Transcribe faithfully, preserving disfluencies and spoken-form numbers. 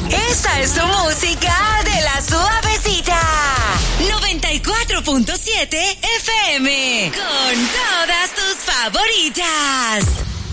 Esta es tu música de la suavecita. noventa y cuatro punto siete F M. Con todas tus favoritas.